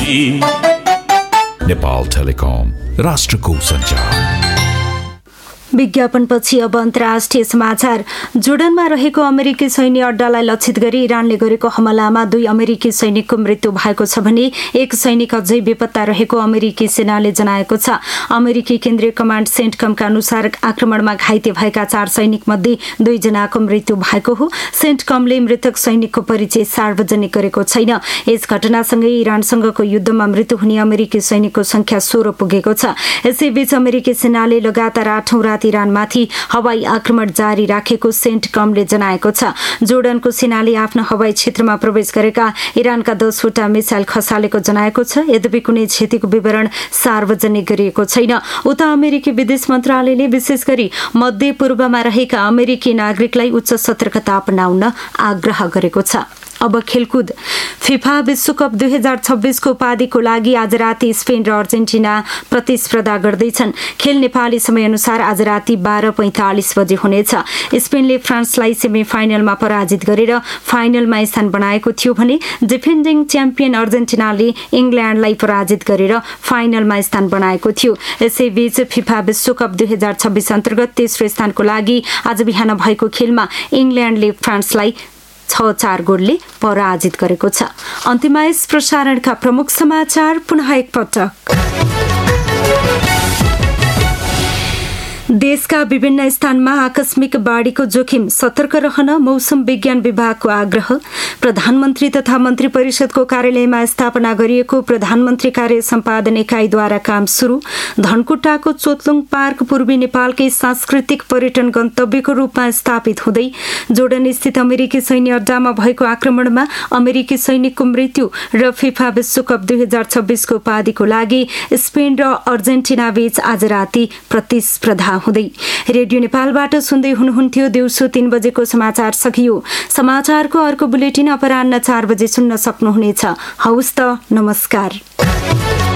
Nepal telecom, राष्ट्रको सञ्चार। विज्ञापनपछि अब अन्तर्राष्ट्रिय समाचार। जोर्डनमा रहेको अमेरिकी सैन्य अड्डालाई लक्षित गरी इरानले गरेको हमलामा 2 अमेरिकी सैनिकको मृत्यु भएको छ भने 1 सैनिक अझै बेपत्ता रहेको अमेरिकी सेनाले जनाएको छ। अमेरिकी केन्द्रीय कमान्ड सेन्टकमका अनुसार आक्रमणमा घाइते भएका 4 सैनिक मध्ये 2 जनाको मृत्यु भएको हो। सेन्टकमले मृतक सैनिकको परिचय सार्वजनिक गरेको छैन। यस घटनासँगै इरानसँगको युद्धमा मृत्यु हुने अमेरिकी सैनिकको संख्या 16 पुगेको छ। यसैबीच अमेरिकी सेनाले लगातार 8औं रात इरानमाथि हवाई आक्रमण जारी राखेको सेन्टकमले जनाएको छ। जोर्डनको सेनाले आफ्नो हवाई क्षेत्रमा प्रवेश गरेका इरानका 10 वटा मिसाइल खसालेको जनाएको छ। यद्यपि कुनै क्षतिको विवरण सार्वजनिक गरिएको छैन। उता अमेरिकी विदेश मन्त्रालयले विशेष गरी मध्य पूर्वमा रहेका अमेरिकी नागरिकलाई उच्च सतर्कता अपनाउन आग्रह गरेको छ। अब खेलकुद। फिफा विश्वकप 2026 को उपाधिको लागि आज राति स्पेन र अर्जेन्टिना प्रतिस्पर्धा गर्दैछन्। खेल नेपाली समय अनुसार आज राति 12:45 बजे हुनेछ। स्पेनले फ्रान्सलाई सेमी फाइनलमा पराजित गरेर फाइनलमा स्थान बनाएको थियो भने डिफेन्डिङ च्याम्पियन अर्जेन्टिनाले इङ्ल्यान्डलाई पराजित गरेर फाइनलमा स्थान बनाएको थियो। यसैबीच फिफा विश्वकप 2026 अन्तर्गत तेस्रो स्थानको लागि आज बिहान भएको खेलमा इङ्ल्यान्डले फ्रान्सलाई 6-4 गोलले पराजित गरेको छ। अन्त्यमा यस प्रसारणका प्रमुख समाचार पुनः एकपटक। देशका विभिन्न स्थानमा आकस्मिक बाढीको जोखिम, सतर्क रहन मौसम विज्ञान विभागको आग्रह। प्रधानमन्त्री तथा मन्त्री परिषदको कार्यालयमा स्थापना गरिएको प्रधानमन्त्री कार्य सम्पादन इकाइद्वारा काम सुरु। धनकुटाको चोतलुङ पार्क पूर्वी नेपालकै सांस्कृतिक पर्यटन गन्तव्यको रूपमा स्थापित हुँदै जोर्डन स्थित अमेरिकी सैन्य अड्डामा भएको आक्रमणमा अमेरिकी सैनिकको मृत्यु र फिफा विश्वकप 2026 को उपाधिको लागि स्पेन र अर्जेन्टिना बीच आज राति प्रतिस्पर्धा हुँदै। रेडियो नेपालबाट सुन्दै हुनुहुन्थ्यो। दिउँसो 3 बजेको समाचार सकियो। समाचारको अर्को बुलेटिन अपराह्न 4 बजे सुन्न सक्नुहुनेछ। हवस् त, नमस्कार।